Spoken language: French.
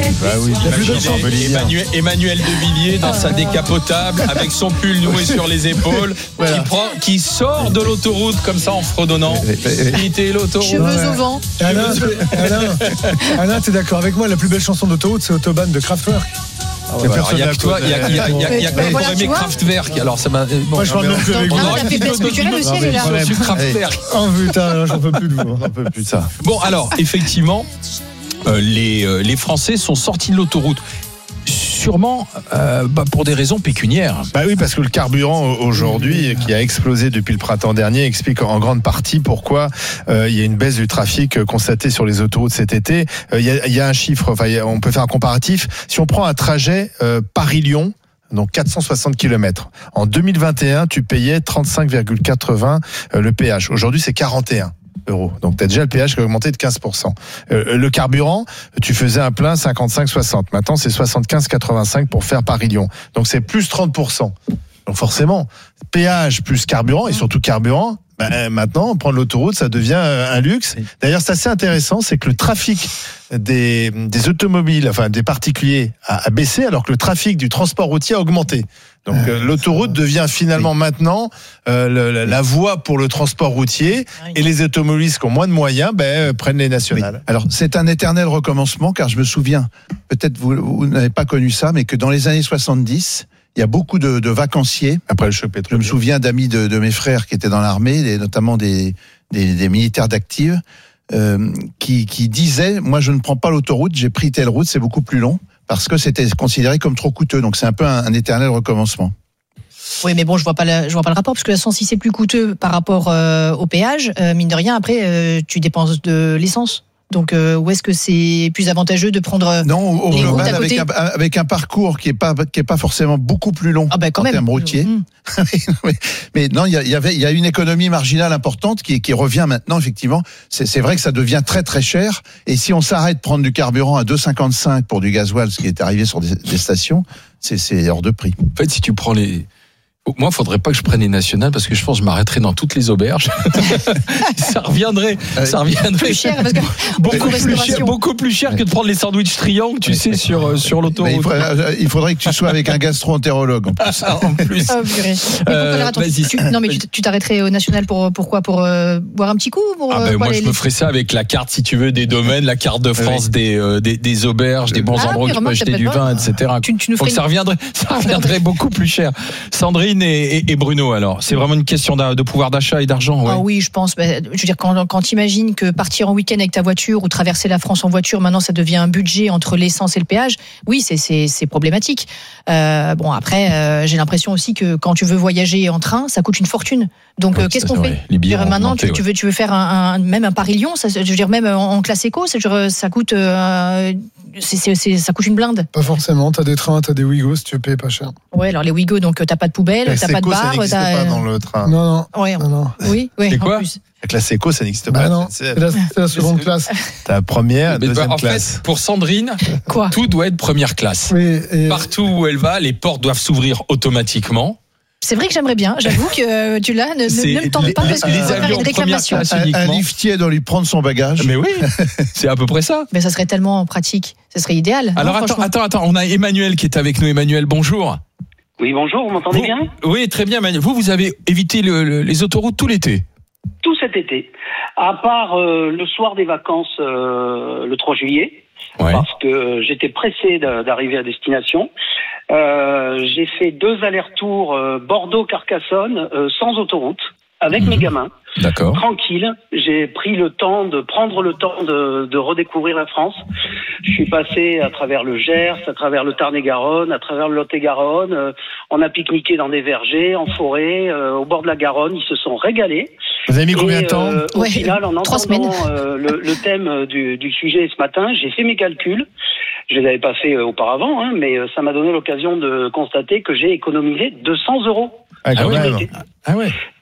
Bah oui, Emmanuel de Villiers dans sa décapotable avec son pull noué sur les épaules, Voilà. qui sort de l'autoroute comme ça en fredonnant. Quitter l'autoroute. Cheveux au vent. Alain, t'es d'accord avec moi, la plus belle chanson d'autoroute, c'est Autobahn de Kraftwerk. Il n'y a que toi, il y a que pour aimer Kraftwerk. Alors ça m'a. Moi, je parle même plus avec vous. La faiblesse culturelle aussi, elle est là. Kraftwerk. Oh putain, j'en peux plus de vous. Un peu plus ça. Bon, alors, effectivement, les Français sont sortis de l'autoroute. Sûrement pour des raisons pécuniaires. Bah oui, parce que le carburant aujourd'hui, qui a explosé depuis le printemps dernier, explique en grande partie pourquoi il y a une baisse du trafic constatée sur les autoroutes cet été. Il y a un chiffre, on peut faire un comparatif. Si on prend un trajet Paris-Lyon, donc 460 km. En 2021, tu payais 35,80 le péage. Aujourd'hui, c'est 41 €. Donc, tu as déjà le péage qui a augmenté de 15%. Le carburant, tu faisais un plein 55,60. Maintenant, c'est 75,85 pour faire Paris-Lyon. Donc, c'est plus 30%. Donc, forcément, péage plus carburant, et surtout carburant, maintenant, prendre l'autoroute, ça devient un luxe. D'ailleurs, c'est assez intéressant, c'est que le trafic des automobiles, enfin des particuliers, a baissé, alors que le trafic du transport routier a augmenté. Donc l'autoroute devient finalement maintenant la voie pour le transport routier, et les automobilistes qui ont moins de moyens prennent les nationales. Oui. Alors c'est un éternel recommencement, car je me souviens, peut-être vous n'avez pas connu ça, mais que dans les années 70, il y a beaucoup de vacanciers. Après le choc pétrolier. Je me souviens d'amis de mes frères qui étaient dans l'armée, notamment des militaires d'active, qui disaient, moi je ne prends pas l'autoroute, j'ai pris telle route, c'est beaucoup plus long, parce que c'était considéré comme trop coûteux. Donc c'est un peu un éternel recommencement. Oui, mais bon, je vois pas le rapport, parce que si c'est plus coûteux par rapport au péage, mine de rien, après, tu dépenses de l'essence. Donc, où est-ce que c'est plus avantageux de prendre au les routes global, à côté avec un parcours qui est pas forcément beaucoup plus long quand en même. termes routiers. Mais non, il y a une économie marginale importante qui revient maintenant, effectivement. C'est vrai que ça devient très très cher. Et si on s'arrête de prendre du carburant à 2,55 pour du gasoil, ce qui est arrivé sur des stations, c'est hors de prix. En fait, si tu prends moi, il faudrait pas que je prenne les nationales, parce que je pense que je m'arrêterais dans toutes les auberges. ça reviendrait plus cher, parce que beaucoup plus cher que de prendre les sandwichs triangles, tu sais, sur l'autoroute. Il faudrait que tu sois avec un gastro-entérologue en plus. En plus. Tu t'arrêterais au national pourquoi? Pour boire un petit coup? Moi, je me ferais ça avec la carte, si tu veux, des domaines, la carte de France des auberges, des bons endroits où tu peux acheter du vin, etc. Donc ça reviendrait beaucoup plus cher. Sandrine et Bruno, alors, c'est vraiment une question de pouvoir d'achat et d'argent. Ouais. Ah oui, je pense. Je veux dire, quand tu imagines que partir en week-end avec ta voiture ou traverser la France en voiture, maintenant, ça devient un budget entre l'essence et le péage. Oui, c'est problématique. Après, j'ai l'impression aussi que quand tu veux voyager en train, ça coûte une fortune. Donc, qu'est-ce qu'on fait? Maintenant, tu veux faire même un Paris-Lyon, je veux dire, même en classe éco, ça coûte ça coûte une blinde. Pas forcément, t'as des trains, t'as des Ouigo, si tu veux payer pas cher. Ouais, alors les Ouigo, donc t'as pas de poubelle, t'as pas de bar. Ça n'existe pas dans le train. Non. Ouais, non. Oui, c'est quoi? En plus. La classe éco, ça n'existe pas. Non, c'est la seconde classe. T'as la première, deuxième classe. En fait, pour Sandrine, tout doit être première classe. Oui, partout où elle va, les portes doivent s'ouvrir automatiquement. C'est vrai que j'aimerais bien. J'avoue que tu l'as. Ne me tente pas, parce que je vais faire une réclamation. Un liftier doit lui prendre son bagage. Mais oui, c'est à peu près ça. Mais ça serait tellement pratique. Ça serait idéal. Alors attends. On a Emmanuel qui est avec nous. Emmanuel, bonjour. Oui, bonjour. Vous m'entendez bien? Oui, très bien, Emmanuel. Vous avez évité les autoroutes tout l'été? Tout cet été. À part le soir des vacances, le 3 juillet. Ouais. Parce que j'étais pressé d'arriver à destination. J'ai fait 2 allers-retours Bordeaux-Carcassonne sans autoroute, avec mes gamins. D'accord. Tranquille. J'ai pris le temps de redécouvrir la France. Je suis passé à travers le Gers, à travers le Tarn-et-Garonne, à travers le Lot-et-Garonne. On a pique-niqué dans des vergers, en forêt, au bord de la Garonne. Ils se sont régalés. Vous avez mis combien de temps? Au final, en 3 semaines. entendant le thème du sujet ce matin, j'ai fait mes calculs. Je les avais pas fait auparavant, mais ça m'a donné l'occasion de constater que j'ai économisé 200 €. Ah ouais.